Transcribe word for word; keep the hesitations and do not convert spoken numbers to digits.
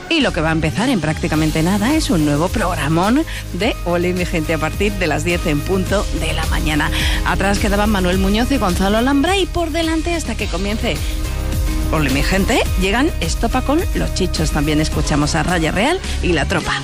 Y lo que va a empezar en prácticamente nada es un nuevo programón de Hola mi gente a partir de las diez en punto de la mañana. Atrás quedaban Manuel Muñoz y Gonzalo Alhambra y por delante hasta que comience Hola mi gente llegan Estopa con los Chichos. También escuchamos a Raya Real y La Tropa.